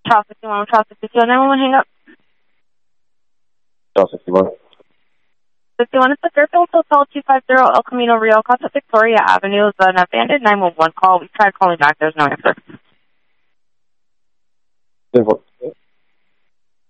Child 51, Child 52, 911, hang up. Child 61. 51, it's the Fairfield Hotel 250 El Camino Rio, Casa Victoria Avenue. It's an abandoned 911 call. We tried calling back. There's no answer. 10-4.